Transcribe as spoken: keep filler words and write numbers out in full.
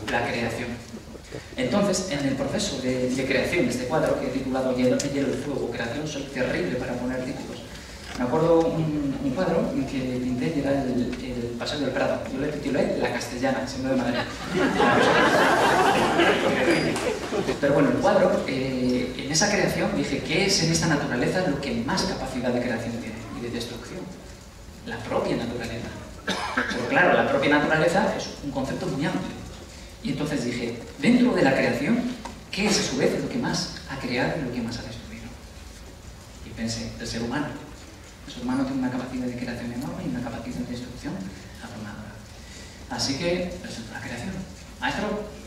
la creación. Entonces, en el proceso de, de creación de este cuadro, que he titulado Hielo, Hielo y Fuego, creación, soy terrible para poner títulos. Me acuerdo un, un cuadro que pinté que era el, el Paseo del Prado. Yo le titulé La Castellana, siendo de Madrid. Pero bueno, el cuadro, eh, en esa creación dije, ¿qué es en esta naturaleza lo que más capacidad de creación tiene y de destrucción? La propia naturaleza. Pero claro, la propia naturaleza es un concepto muy amplio. Y entonces dije, dentro de la creación, ¿qué es a su vez lo que más ha creado y lo que más ha destruido? Y pensé, el ser humano. El ser humano tiene una capacidad de creación enorme y una capacidad de destrucción abrumadora. Así que presento la creación. Maestro.